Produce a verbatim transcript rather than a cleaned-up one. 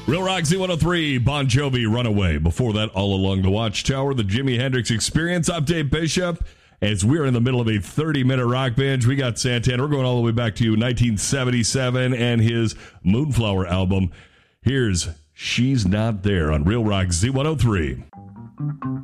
Real Rock Z one oh three, Bon Jovi, Runaway. Before that, All Along the Watchtower, the Jimi Hendrix Experience. I'm Dave Bishop. As we're in the middle of a thirty-minute rock binge, we got Santana. We're going all the way back to nineteen seventy-seven and his Moonflower album. Here's She's Not There on Real Rock Z one oh three.